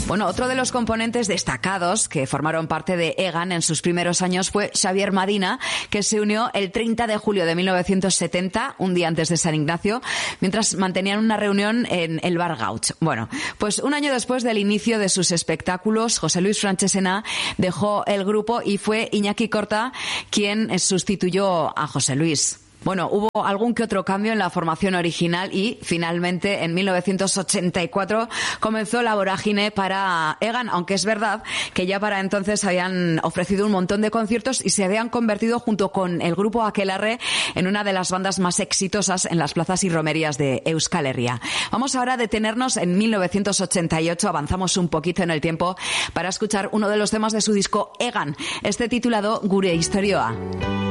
Bueno, otro de los componentes destacados que formaron parte de Egan en sus primeros años fue Xavier Madina, que se unió el 30 de julio de 1970, un día antes de San Ignacio, mientras mantenían una reunión en el Bar Gauch. Bueno, pues un año después del inicio de sus espectáculos, José Luis Franchesena dejó el grupo y fue Iñaki Corta quien sustituyó a José Luis. Bueno, hubo algún que otro cambio en la formación original y, finalmente, en 1984 comenzó la vorágine para Egan, aunque es verdad que ya para entonces habían ofrecido un montón de conciertos y se habían convertido, junto con el grupo Aquelarre, en una de las bandas más exitosas en las plazas y romerías de Euskal Herria. Vamos ahora a detenernos en 1988, avanzamos un poquito en el tiempo, para escuchar uno de los temas de su disco Egan, este titulado Gure Historioa.